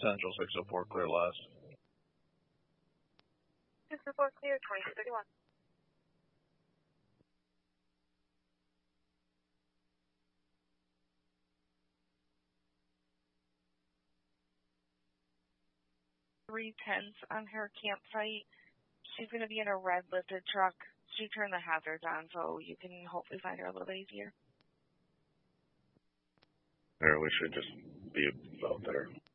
Central 604, clear last. 604, clear, 2231. .310's on her campsite. She's going to be in a red lifted truck. She turned the hazards on, so you can hopefully find her a little bit easier. There, we should just be out there.